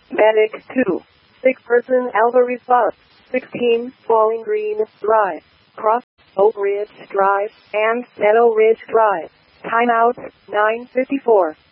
Medic 2. 6-person Alvarez Bus. 16, Bowling Green Drive. Cross Oak Ridge Drive and Meadow Ridge Drive. Timeout, 9:54.